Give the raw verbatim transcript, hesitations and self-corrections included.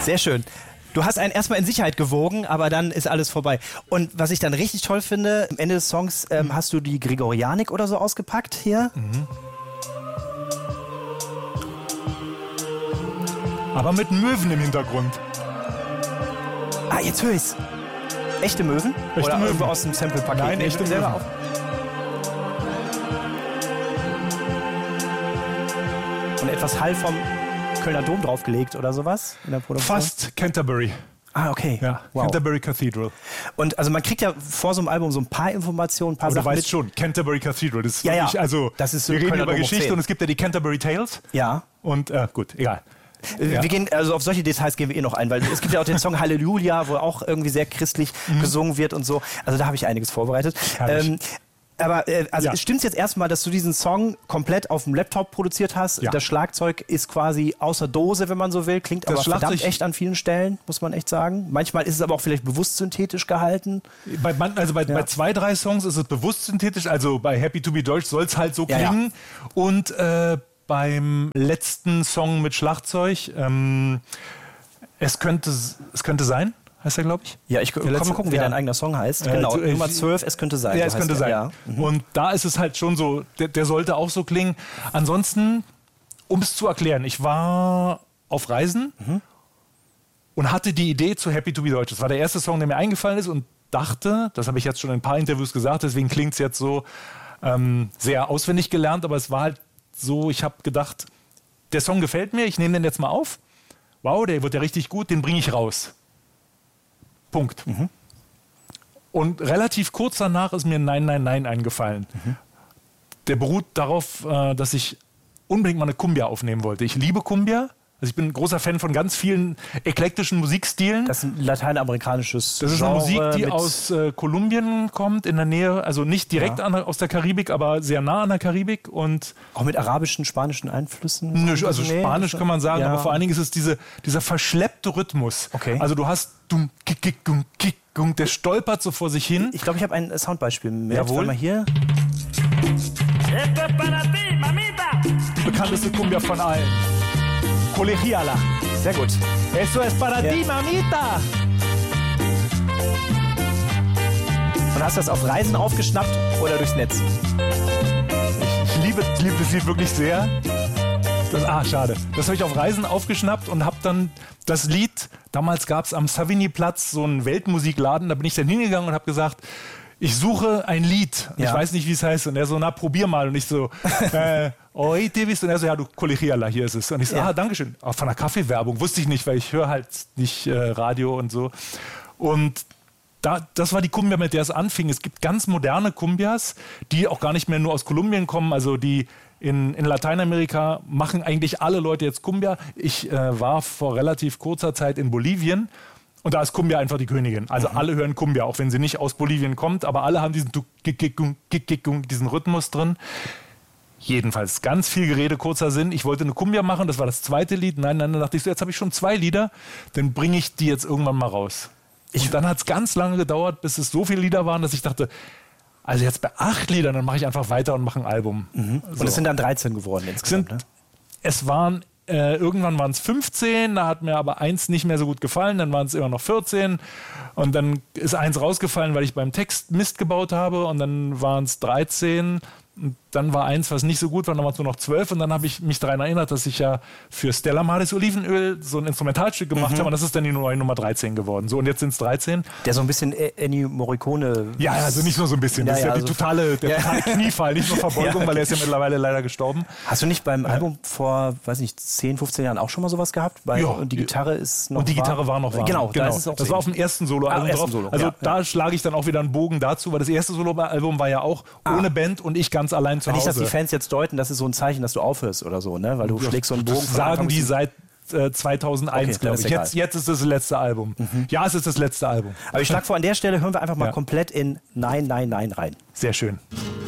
Sehr schön. Du hast einen erstmal in Sicherheit gewogen, aber dann ist alles vorbei. Und was ich dann richtig toll finde, am Ende des Songs ähm, mhm. hast du die Gregorianik oder so ausgepackt hier. Mhm. Aber mit Möwen im Hintergrund. Ah, jetzt höre ich's. Echte Möwen? Echte oder Möwen. aus dem Sample-Paket? Nein, echte Möwen. Auf. Und etwas Hall vom Kölner Dom draufgelegt oder sowas in der Produktion? Fast Canterbury. Ah, okay. Ja, wow. Canterbury Cathedral. Und also man kriegt ja vor so einem Album so ein paar Informationen, ein paar Aber Sachen du weißt mit. schon, Canterbury Cathedral. Das ist ja, wirklich, ja. also das ist so wir reden Kölner über Dom Geschichte zehn. und es gibt ja die Canterbury Tales. Ja. Und äh, gut, egal. Wir Ja. gehen, also auf solche Details gehen wir eh noch ein, weil es gibt ja auch den Song Halleluja, wo auch irgendwie sehr christlich mhm. gesungen wird und so. Also da habe ich einiges vorbereitet. Ähm, aber äh, also ja. stimmt es jetzt erstmal, dass du diesen Song komplett auf dem Laptop produziert hast? Ja. Das Schlagzeug ist quasi außer Dose, wenn man so will. Klingt das aber verdammt Schlagzeug echt an vielen Stellen, muss man echt sagen. Manchmal ist es aber auch vielleicht bewusst synthetisch gehalten. Bei, also bei, ja. bei zwei, drei Songs ist es bewusst synthetisch. Also bei Happy to be Deutsch soll es halt so klingen. Ja, ja. Und äh, beim letzten Song mit Schlagzeug, ähm, es, könnte, es könnte sein, heißt er, glaube ich. Ja, ich kann mal gucken, wie ja. dein eigener Song heißt. Äh, genau, äh, Nummer zwölf, es könnte sein. Ja, so es könnte sein. Ja. Mhm. Und da ist es halt schon so, der, der sollte auch so klingen. Ansonsten, um es zu erklären, ich war auf Reisen mhm. und hatte die Idee zu Happy to be Deutsch. Das war der erste Song, der mir eingefallen ist und dachte, das habe ich jetzt schon in ein paar Interviews gesagt, deswegen klingt es jetzt so ähm, sehr auswendig gelernt, aber es war halt so, ich habe gedacht, der Song gefällt mir, ich nehme den jetzt mal auf. Wow, der wird ja richtig gut, den bringe ich raus. Punkt. Mhm. Und relativ kurz danach ist mir Nein, Nein, Nein eingefallen. Mhm. Der beruht darauf, dass ich unbedingt mal eine Cumbia aufnehmen wollte. Ich liebe Cumbia. Also ich bin ein großer Fan von ganz vielen eklektischen Musikstilen. Das ist ein lateinamerikanisches Das ist Genre eine Musik, die aus äh, Kolumbien kommt, in der Nähe, also nicht direkt ja. an, aus der Karibik, aber sehr nah an der Karibik. Und auch mit arabischen, spanischen Einflüssen? Nö, also nee, Spanisch kann man sagen, ja. aber vor allen Dingen ist es diese, dieser verschleppte Rhythmus. Okay. Also du hast dumm, kick, kick, dumm, kick, dumm, der stolpert so vor sich hin. Ich glaube, ich habe ein Soundbeispiel mit. Jawohl. Mal hier. Die bekannteste Cumbia von allen. Colegiala. Sehr gut. Eso es para ja. ti, mamita. Und hast du das auf Reisen aufgeschnappt oder durchs Netz? Ich liebe, ich liebe das Lied wirklich sehr. Das, ah, schade. Das habe ich auf Reisen aufgeschnappt und habe dann das Lied, damals gab es am Savigny-Platz so einen Weltmusikladen, da bin ich dann hingegangen und habe gesagt, ich suche ein Lied. Ja. Ich weiß nicht, wie es heißt. Und er so, na, probier mal. Und ich so, äh, oi, Davis. Und er so, ja, du, Colegiala, hier ist es. Und ich so, ja. ah, dankeschön. Auch von der Kaffeewerbung. Wusste ich nicht, weil ich höre halt nicht äh, Radio und so. Und da, das war die Cumbia, mit der es anfing. Es gibt ganz moderne Cumbias, die auch gar nicht mehr nur aus Kolumbien kommen. Also die in, in Lateinamerika machen eigentlich alle Leute jetzt Cumbia. Ich äh, war vor relativ kurzer Zeit in Bolivien. Und da ist Cumbia einfach die Königin. Also mhm. alle hören Cumbia, auch wenn sie nicht aus Bolivien kommt. Aber alle haben diesen, diesen Rhythmus drin. Jedenfalls ganz viel Gerede, kurzer Sinn. Ich wollte eine Cumbia machen, das war das zweite Lied. Nein, nein, dann dachte ich so, jetzt habe ich schon zwei Lieder. Dann bringe ich die jetzt irgendwann mal raus. Ich, und dann hat es ganz lange gedauert, bis es so viele Lieder waren, dass ich dachte, also jetzt bei acht Liedern, dann mache ich einfach weiter und mache ein Album. Mhm. So. Und es sind dann dreizehn geworden insgesamt, sind, ne? Es waren... Äh, irgendwann waren es fünfzehn, da hat mir aber eins nicht mehr so gut gefallen, dann waren es immer noch vierzehn und dann ist eins rausgefallen, weil ich beim Text Mist gebaut habe und dann waren es dreizehn und dann war eins, was nicht so gut war, dann waren es nur noch zwölf und dann habe ich mich daran erinnert, dass ich ja für Stella Maris Olivenöl so ein Instrumentalstück gemacht mhm. habe und das ist dann die neue Nummer dreizehn geworden. So, und jetzt sind es dreizehn. Der so ein bisschen Ennio Morricone... Ja, also nicht nur so ein bisschen, das ja, ist ja, ja die also totale, der ja. totale Kniefall, nicht nur Verbeugung, ja, weil er ist ja mittlerweile leider gestorben. Hast du nicht beim ja. Album vor, weiß nicht, zehn, fünfzehn Jahren auch schon mal sowas gehabt? Weil, ja. Und die Gitarre ist noch Und die warm. Gitarre war noch warm. Genau, genau. Da ist es auch das so war auf dem ersten Soloalbum ah, drauf. Solo. Also ja, da ja. schlage ich dann auch wieder einen Bogen dazu, weil das erste Soloalbum war ja auch ah. ohne Band und ich ganz allein zu Hause. Nicht, dass die Fans jetzt deuten, das ist so ein Zeichen, dass du aufhörst oder so, ne? Weil du ja, schlägst so einen Bogen. Das sagen die seit äh, zweitausendeins, okay, glaube ich. Jetzt, jetzt ist das letzte Album. Mhm. Ja, es ist das letzte Album. Aber ich schlage vor, an der Stelle hören wir einfach mal ja. komplett in Nein, Nein, Nein rein. Sehr schön.